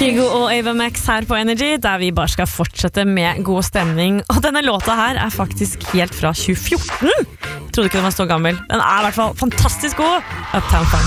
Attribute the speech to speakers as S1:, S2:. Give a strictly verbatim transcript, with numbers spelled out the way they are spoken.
S1: Kygo og Ava Max her på Energy, der vi bare skal fortsette med god stemning. Og denne låta her er faktisk helt fra tjue fjorten. Jeg trodde ikke den var så gammel. Den er i hvert fall fantastisk god. Uptown Funk.